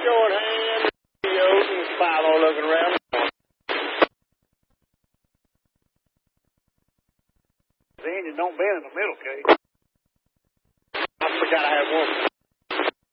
shorthand, videos, and Philo looking around. The engine don't bend in the middle, Kate. I forgot I had one.